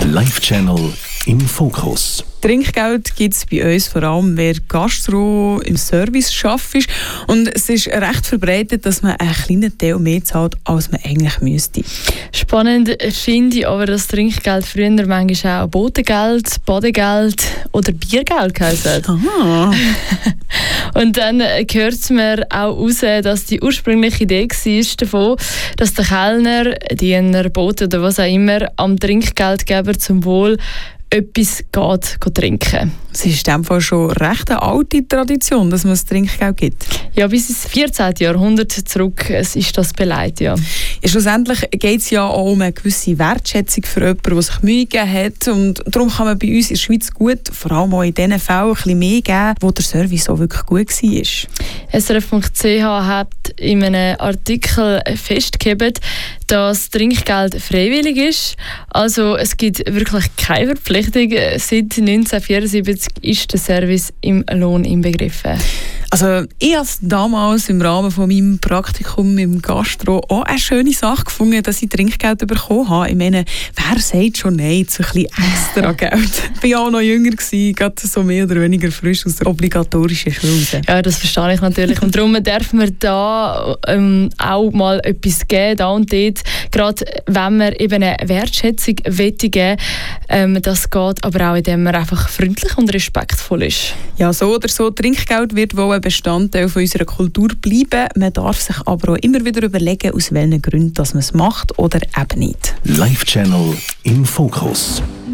Live-Channel im Fokus. Trinkgeld gibt es bei uns vor allem, wer Gastro im Service arbeitet. Und es ist recht verbreitet, dass man einen kleinen Teil mehr zahlt, als man eigentlich müsste. Spannend finde ich aber, dass Trinkgeld früher manchmal auch Botengeld, Badegeld oder Biergeld geheißen hat. Aha. Und dann hört man auch raus, dass die ursprüngliche Idee war davon, dass der Kellner, Diener, Bote oder was auch immer am Trinkgeldgeber zum Wohl etwas geht trinken. Es ist in dem Fall schon recht eine alte Tradition, dass man das Trinkgeld gibt. Ja, bis ins 14. Jahrhundert zurück ist das beleidigt, ja. Ja, schlussendlich geht es ja auch um eine gewisse Wertschätzung für jemanden, der sich Mühe gegeben hat. Und darum kann man bei uns in der Schweiz gut, vor allem auch in den Fällen, ein bisschen mehr geben, wo der Service auch wirklich gut war. SRF.ch hat in einem Artikel festgehalten, dass Trinkgeld freiwillig ist. Also es gibt wirklich keine Verpflichtung. Seit 1974 ist der Service im Lohn inbegriffen. Also ich habe damals im Rahmen von meinem Praktikum im Gastro auch eine schöne Sache gefunden, dass ich Trinkgeld bekommen habe. Ich meine, wer sagt schon nein zu ein bisschen extra Geld? Ich war auch noch jünger, gerade so mehr oder weniger frisch aus der obligatorischen Schule. Ja, das verstehe ich natürlich. Und darum darf man da auch mal etwas geben, da und dort. Gerade wenn man eben eine Wertschätzung geben will, das geht aber auch, indem man einfach freundlich und respektvoll ist. Ja, so oder so, Trinkgeld wird wohl ein Bestandteil von unserer Kultur bleiben. Man darf sich aber auch immer wieder überlegen, aus welchen Gründen dass man es macht oder eben nicht. Live-Channel im Fokus.